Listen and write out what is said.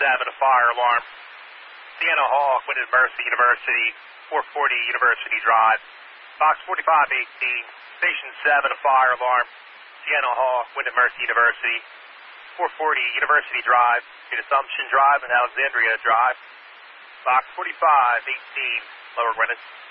7, a fire alarm. Sienna Hawk, Wyndham Mercy University, 440 University Drive. Box 4518, Station 7, a fire alarm. Sienna Hawk, Wyndham Mercy University, 440 University Drive, in Assumption Drive and Alexandria Drive. Box 4518, Lower Greenwich.